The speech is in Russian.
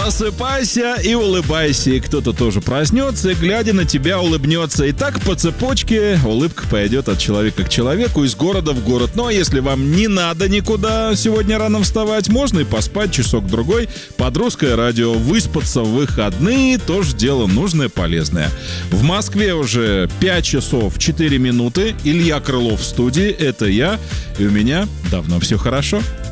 Просыпайся и улыбайся, и кто-то тоже проснется и, глядя на тебя, улыбнется. И так по цепочке улыбка пойдет от человека к человеку, из города в город. Ну а если вам не надо никуда сегодня рано вставать, можно и поспать часок-другой под русское радио. Выспаться в выходные тоже дело нужное, полезное. В Москве уже 5 часов 4 минуты. Илья Крылов в студии, это я. И у меня давно все хорошо.